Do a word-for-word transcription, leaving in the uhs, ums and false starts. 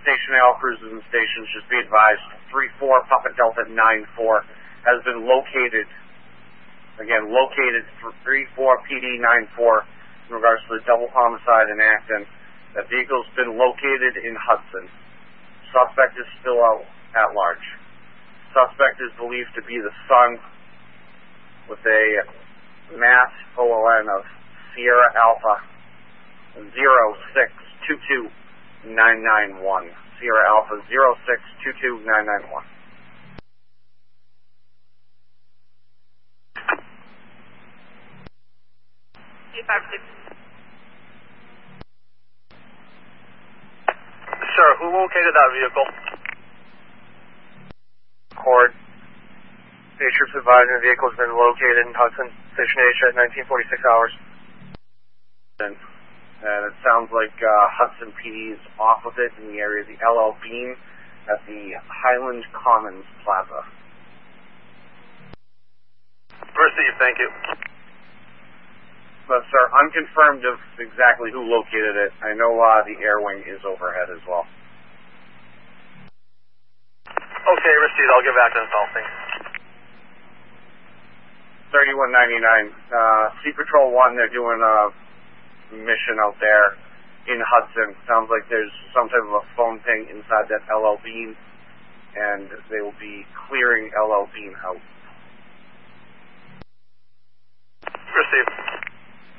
Station Alphas and stations, just be advised, three four Papa Delta nine four has been located, again, located for three four P D nine four in regards to the double homicide in Acton. That vehicle's been located in Hudson. Suspect is still out at large. Suspect is believed to be the son with a mass O O N of Sierra Alpha zero six two two nine nine one. Sierra Alpha zero six two two nine nine one. eight five six. Sir, who located that vehicle? Cord. State troops advising the vehicle has been located in Hudson, Station H at nineteen forty-six hours. And, and it sounds like uh, Hudson P D is off of it in the area of the L L Bean at the Highland Commons Plaza. Received, thank you. But, sir, unconfirmed of exactly who located it. I know uh, the air wing is overhead as well. Okay, received. I'll get back to the call. Thanks. thirty-one ninety-nine. Uh, Sea Patrol one, they're doing a mission out there in Hudson. Sounds like there's some type of a phone ping inside that L L Bean, and they will be clearing L L Bean out. Received.